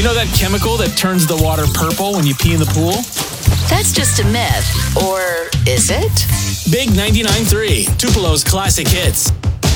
You know that chemical that turns the water purple when you pee in the pool? That's just a myth. Or is it? Big 99.3, Tupelo's classic hits.